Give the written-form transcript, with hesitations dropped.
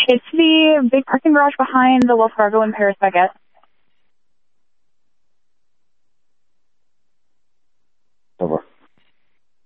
It's the big parking garage behind the Wells Fargo and Paris Baguette.